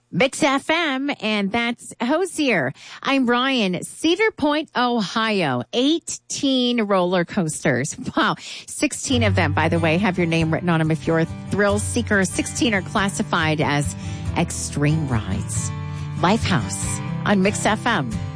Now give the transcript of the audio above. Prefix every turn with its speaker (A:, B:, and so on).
A: Mix FM, and that's Hosier. I'm Ryan. Cedar Point, Ohio. 18 roller coasters. Wow. 16 of them, by the way, have your name written on them if you're a thrill seeker. 16 are classified as extreme rides. Lifehouse on Mix FM.